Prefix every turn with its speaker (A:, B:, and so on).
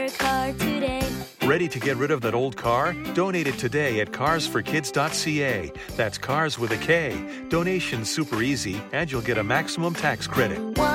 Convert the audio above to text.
A: work hard today.
B: Ready to get rid of that old car? Donate it today at carsforkids.ca. That's cars with a K. Donation's super easy, and you'll get a maximum tax credit.